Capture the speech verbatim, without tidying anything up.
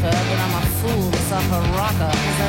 her, but I'm a fool to suffer rocker. Cause I